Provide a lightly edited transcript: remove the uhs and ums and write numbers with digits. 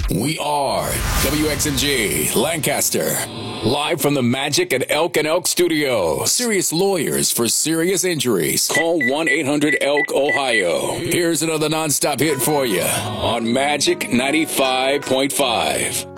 We are WXMG Lancaster. Live from the Magic at Elk and Elk Studio. Serious lawyers for serious injuries. Call 1-800-ELK, Ohio. Here's another nonstop hit for you on Magic 95.5.